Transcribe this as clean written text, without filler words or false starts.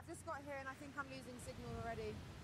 I've just got here and I think I'm losing signal already.